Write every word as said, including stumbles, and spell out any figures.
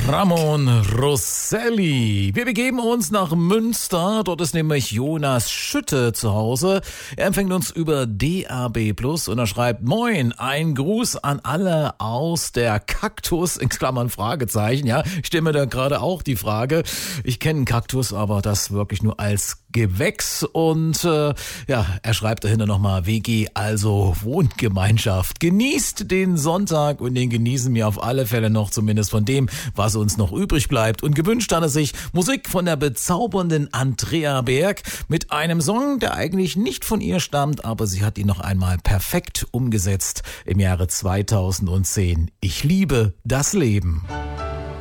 Ramon Rosselli. Wir begeben uns nach Münster. Dort ist nämlich Jonas Schütte zu Hause. Er empfängt uns über D A B plus und er schreibt: Moin, ein Gruß an alle aus der Kaktus, in Klammern Fragezeichen. Ja, ich stelle mir da gerade auch die Frage. Ich kenne einen Kaktus, aber das wirklich nur als Gewächs. Und äh, ja, er schreibt dahinter nochmal W G, also Wohngemeinschaft. Genießt den Sonntag und den genießen wir auf alle Fälle noch, zumindest von dem, was uns noch übrig bleibt. Und gewünscht hat er sich Musik von der bezaubernden Andrea Berg mit einem Song, der eigentlich nicht von ihr stammt, aber sie hat ihn noch einmal perfekt umgesetzt im Jahre zweitausendzehn. Ich liebe das Leben.